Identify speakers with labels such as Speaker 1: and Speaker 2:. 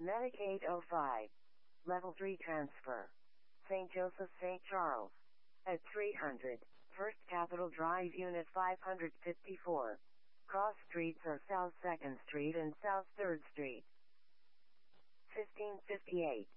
Speaker 1: Medic 805. Level 3 transfer. St. Joseph St. Charles. At 300. First Capitol Drive Unit 554. Cross streets are South 2nd Street and South 3rd Street. 1558.